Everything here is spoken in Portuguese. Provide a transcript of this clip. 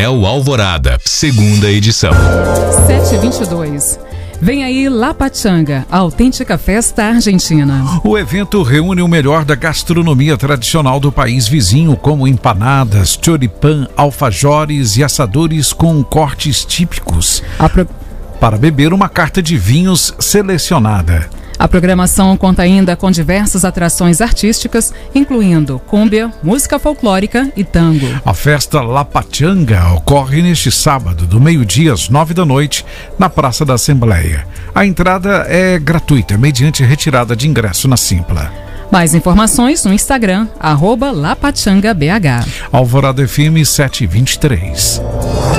Anel Alvorada, segunda edição. 7h22. Vem aí La Pachanga, a autêntica festa argentina. O evento reúne o melhor da gastronomia tradicional do país vizinho, como empanadas, choripã, alfajores e assadores com cortes típicos. Para beber uma carta de vinhos selecionada. A programação conta ainda com diversas atrações artísticas, incluindo cúmbia, música folclórica e tango. A festa La Pachanga ocorre neste sábado, do meio-dia às 9h, na Praça da Assembleia. A entrada é gratuita, mediante retirada de ingresso na Simpla. Mais informações no Instagram, @LaPachangabH. Alvorada FM 723.